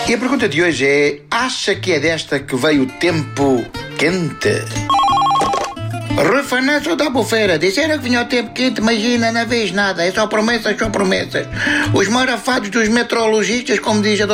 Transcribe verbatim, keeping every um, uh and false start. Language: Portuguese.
E a pergunta de hoje é: acha que é desta que veio o tempo quente? Refananço da Bufeira. Disseram que vinha o tempo quente, imagina, não vês nada. É só promessas, só promessas. Os marafados dos meteorologistas, como diz a dona